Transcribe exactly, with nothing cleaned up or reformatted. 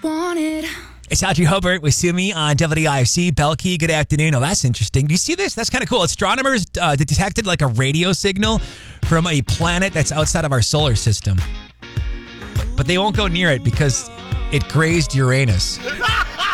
wanted. It's Audrey Hobart with Sumi on W I F C. Belkey, good afternoon. Oh, that's interesting. Do you see this? That's kind of cool. Astronomers uh, detected like a radio signal from a planet that's outside of our solar system. But they won't go near it because it grazed Uranus.